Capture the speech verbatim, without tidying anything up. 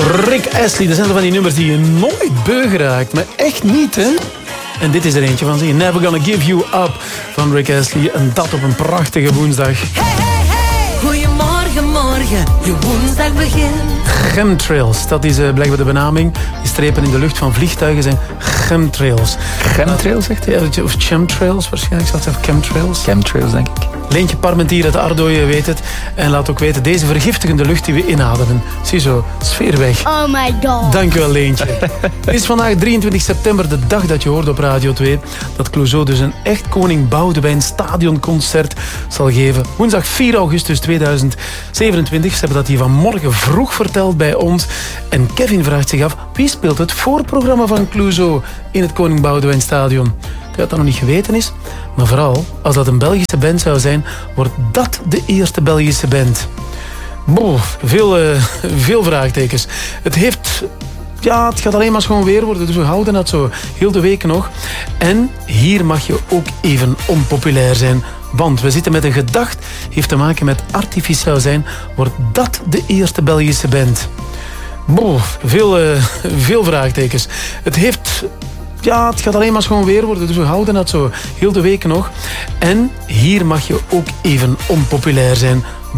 Rick Astley, dat zijn zo van die nummers die je nooit beu geraakt. Maar echt niet, hè? En dit is er eentje van ze. Never Gonna Give You Up van Rick Astley. En dat op een prachtige woensdag. Hey, hey, hey. Goedemorgen, morgen. Je woensdag begint. Chemtrails, dat is uh, blijkbaar de benaming. Die strepen in de lucht van vliegtuigen zijn chemtrails. Chemtrails, zegt hij? Ja, of chemtrails waarschijnlijk. Ik zal het chemtrails. Chemtrails, denk ik. Leentje Parmentier uit Ardooien weet het. En laat ook weten, deze vergiftigende lucht die we inademen. Ziezo, sfeer weg. Oh my god. Dankjewel, Leentje. Het is vandaag drieëntwintig september, de dag dat je hoort op Radio twee. Dat Clouseau dus een echt Koning Boudewijn stadionconcert zal geven. Woensdag vier augustus tweeduizend zevenentwintig. Ze hebben dat hier vanmorgen vroeg verteld bij ons. En Kevin vraagt zich af, wie speelt het voorprogramma van Clouseau in het Koning Boudewijn stadion? Dat dat nog niet geweten is. Maar vooral, als dat een Belgische band zou zijn, wordt dat de eerste Belgische band. Boah, veel, uh, veel vraagtekens. Het heeft... Ja, het gaat alleen maar schoon weer worden, dus we houden dat zo heel de week nog. En hier mag je ook even onpopulair zijn. Want we zitten met een gedacht, heeft te maken met artificieel zijn. Wordt dat de eerste Belgische band? Boah, veel, uh, veel vraagtekens. Het heeft... Ja, het gaat alleen maar schoon weer worden, dus we houden dat zo heel de week nog. En hier mag je ook even onpopulair zijn.